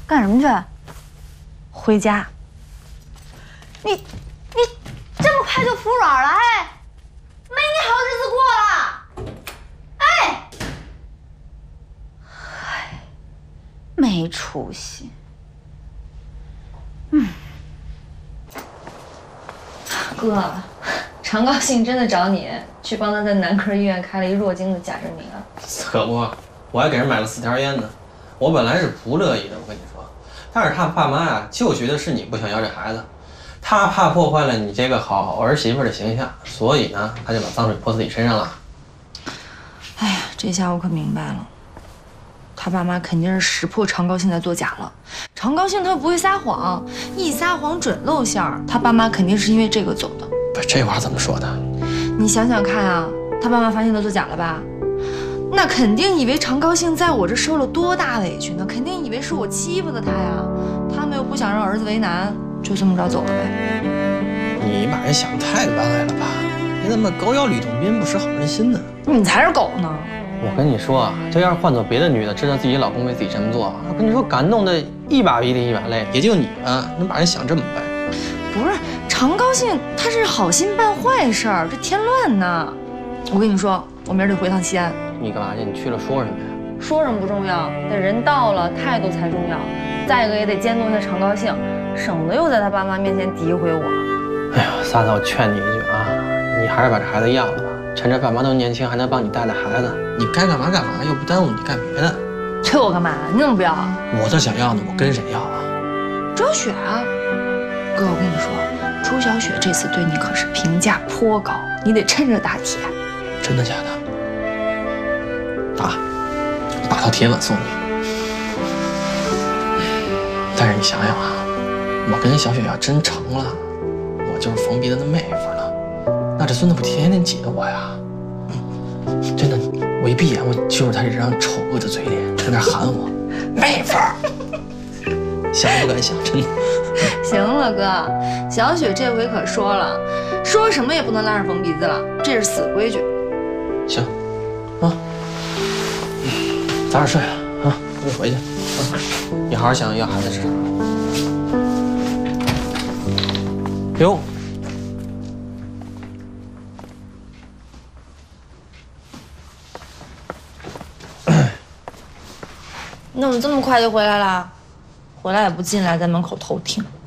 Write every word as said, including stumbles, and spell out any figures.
干什么去？回家。你你这么快就服软了？哎，没你好日子过了。哎，唉，没出息。嗯， 哥，常高兴真的找你去帮他在男科医院开了一弱精的假证明啊？ 可不，我还给人买了四条烟呢。我本来是不乐意的，我跟你说，但是他爸妈呀，就觉得是你不想要这孩子，他怕破坏了你这个好儿媳妇的形象，所以呢，他就把脏水泼自己身上了。 哎呀，这下我可明白了，他爸妈肯定是识破常高兴在作假了。常高兴他不会撒谎，一撒谎准露馅儿。他爸妈肯定是因为这个走的。 不，这话怎么说的？ 你想想看啊，他爸妈发现他作假了吧？那肯定以为常高兴在我这受了多大委屈呢，肯定以为是我欺负的他呀。他们又不想让儿子为难，就这么着走了呗。 你把人想太歪了吧？你怎么狗咬吕洞宾，不识好人心呢？ 你才是狗呢！ 我跟你说啊，这要是换做别的女的，知道自己老公为自己这么做，我跟你说感动的一把鼻涕一把泪。也就你啊，能把人想这么歪。 不是常高兴，他是好心办坏事儿，这添乱呢。我跟你说，我明儿得回趟西安。 你干嘛去？你去了说什么呀？ 说什么不重要，得人到了，态度才重要。再一个也得监督一下常高兴，省得又在他爸妈面前诋毁我。 哎呀，萨萨，我劝你一句啊，你还是把这孩子要了吧，趁着爸妈都年轻，还能帮你带带孩子。你该干嘛干嘛，又不耽误你干别的。 催我干嘛？你怎么不要啊？ 我这想要呢，我跟谁要啊？ 周小雪啊，哥，我跟你说，周小雪这次对你可是评价颇高，你得趁热打铁。 真的假的？打，打套铁吻送你。但是你想想啊，我跟小雪要真成了，我就是冯鼻子的妹夫了，那这孙子不天天挤着我呀？真的，我一闭眼，我就是他这张丑恶的嘴脸，在那喊我妹夫，想都不敢想，真的。 行了，哥，小雪这回可说了，说什么也不能拉上冯鼻子了，这是死规矩。 行，啊，早点睡啊，我回去啊，你好好想想要孩子是啥。哟， 你怎么这么快就回来了？回来也不进来，在门口偷听。